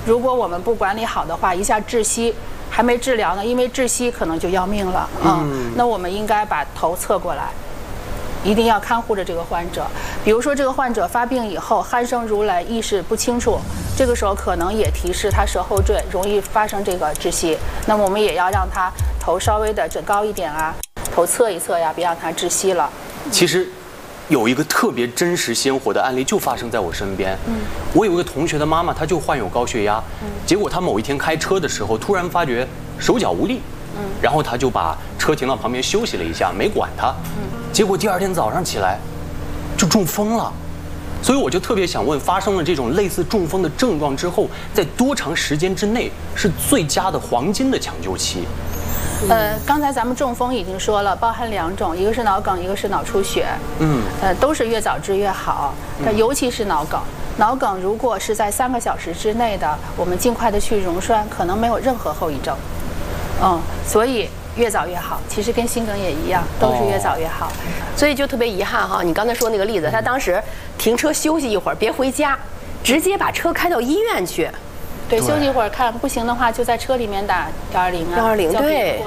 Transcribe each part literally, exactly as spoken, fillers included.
如果我们不管理好的话，一下窒息，还没治疗呢，因为窒息可能就要命了啊、嗯。那我们应该把头侧过来。一定要看护着这个患者，比如说这个患者发病以后鼾声如雷，意识不清楚，这个时候可能也提示他舌后坠，容易发生这个窒息。那么我们也要让他头稍微的枕高一点啊，头侧一侧呀，别让他窒息了。 其实有一个特别真实鲜活的案例就发生在我身边。嗯，我有一个同学的妈妈，她就患有高血压，嗯，结果她某一天开车的时候，突然发觉手脚无力，嗯，然后她就把车停到旁边休息了一下，没管她，嗯。结果第二天早上起来，就中风了，所以我就特别想问，发生了这种类似中风的症状之后，在多长时间之内是最佳的黄金的抢救期？ 呃，刚才咱们中风已经说了，包含两种，一个是脑梗，一个是脑出血。嗯，呃，都是越早治越好，但尤其是脑梗。脑梗如果是在三个小时之内的，我们尽快的去溶栓，可能没有任何后遗症。嗯，所以。越早越好，其实跟心梗也一样，都是越早越好。 所以就特别遗憾哈，你刚才说那个例子，他当时停车休息一会儿，别回家，直接把车开到医院去。 对，休息一会儿看不行的话，就在车里面打幺二零啊。 幺二零对。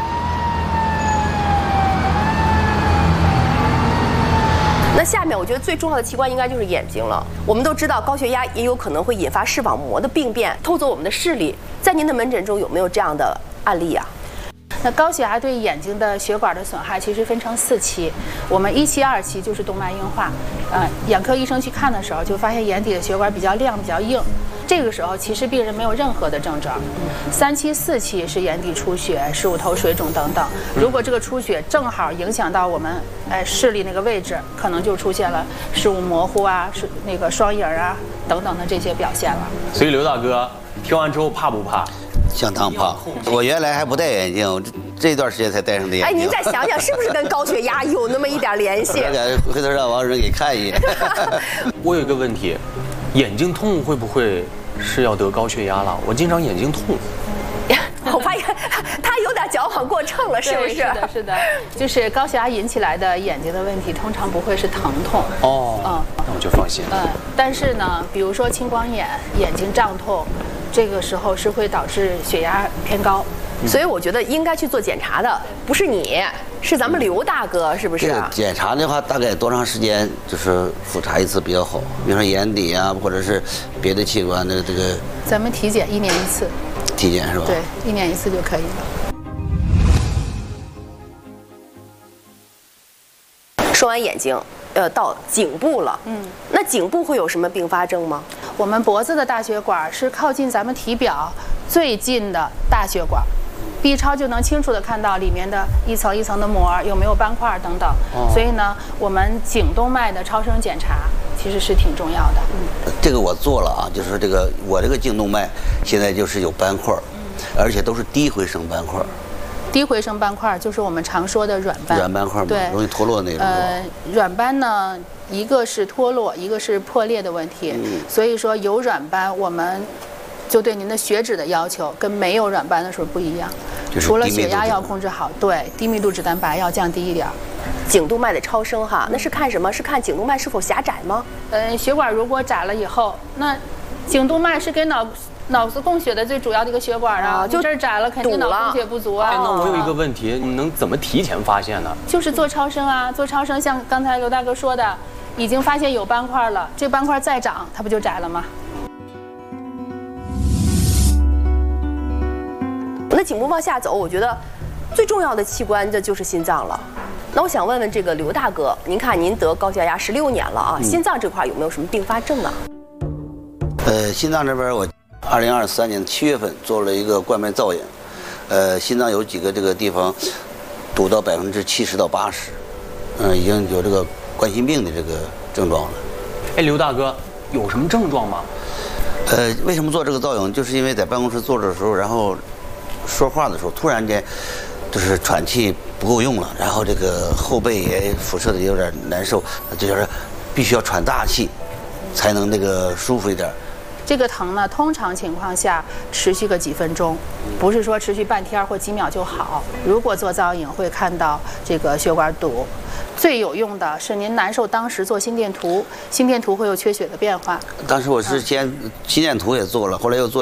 那下面我觉得最重要的器官应该就是眼睛了。我们都知道高血压也有可能会引发视网膜的病变，偷走我们的视力。在您的门诊中有没有这样的案例啊？ 那高血压对眼睛的血管的损害其实分成四期，我们一期、二期就是动脉硬化，呃，眼科医生去看的时候就发现眼底的血管比较亮、比较硬，这个时候其实病人没有任何的症状。三期、四期是眼底出血、视乳头水肿等等，如果这个出血正好影响到我们呃视力那个位置，可能就出现了视物模糊啊、是那个双影啊等等的这些表现了。 所以刘大哥听完之后怕不怕？ 相当怕，我原来还不戴眼镜，这段时间才戴上的眼镜。 哎，您再想想，是不是跟高血压有那么一点联系？ 回头让王主任给看一眼。 我有一个问题，眼睛痛会不会是要得高血压了？我经常眼睛痛。 我发现他有点矫枉过正了，是不是？ 是的，是的，就是高血压引起来的眼睛的问题，通常不会是疼痛。 哦，嗯，那我就放心了。 嗯，但是呢，比如说青光眼、眼睛胀痛。这个时候是会导致血压偏高， 所以我觉得应该去做检查的不是你，是咱们刘大哥，是不是？ 这个检查的话，大概多长时间就是复查一次比较好？比如说眼底啊，或者是别的器官的这个。 咱们体检一年一次。 体检是吧？ 对，一年一次就可以了。说完眼睛。呃，到颈部了，嗯，那颈部会有什么并发症吗？ 我们脖子的大血管是靠近咱们体表最近的大血管 ，B 超就能清楚的看到里面的一层一层的膜有没有斑块等等。哦、所以呢，我们颈动脉的超声检查其实是挺重要的。 嗯，这个我做了啊，就是这个我这个颈动脉现在就是有斑块，嗯，而且都是低回声斑块。 低回声斑块就是我们常说的软斑， 软斑块对，容易脱落那种。 呃，软斑呢，一个是脱落，一个是破裂的问题。嗯、所以说有软斑，我们就对您的血脂的要求跟没有软斑的时候不一样。除了血压要控制好，对，低密度脂蛋白要降低一点。 颈动脉的超声哈，那是看什么？是看颈动脉是否狭窄吗？ 呃，血管如果窄了以后，那颈动脉是给脑。脑子供血的最主要的一个血管啊，就这儿窄了，肯定脑供血不足啊。 哎，那我有一个问题，你能怎么提前发现呢？ 就是做超声啊，做超声，像刚才刘大哥说的，已经发现有斑块了，这斑块再长，它不就窄了吗？ 那颈部往下走，我觉得最重要的器官这就是心脏了。那我想问问这个刘大哥，您看您得高血压十六年了啊，嗯、心脏这块有没有什么并发症啊？ 呃，心脏这边我。二零二三年七月份做了一个冠脉造影，呃，心脏有几个这个地方堵到百分之七十到八十，嗯，已经有这个冠心病的这个症状了。 哎，刘大哥，有什么症状吗？ 呃，为什么做这个造影？就是因为在办公室坐着的时候，然后说话的时候，突然间就是喘气不够用了，然后这个后背也辐射的有点难受，这就是必须要喘大气，才能那个舒服一点。 这个疼呢，通常情况下持续个几分钟，不是说持续半天或几秒就好。如果做造影会看到这个血管堵，最有用的是您难受当时做心电图，心电图会有缺血的变化。 当时我是先心电图也做了，后来又做。